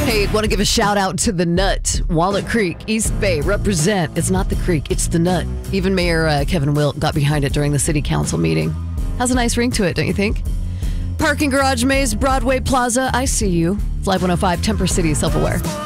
Hey, want to give a shout out to the Nut, Walnut Creek, East Bay, represent. It's not the creek, it's the Nut. Even Mayor Kevin Wilt got behind it during the city council meeting. Has a nice ring to it, don't you think? Parking Garage Maze, Broadway Plaza, I see you. Fly 105, Temper City, Self-Aware.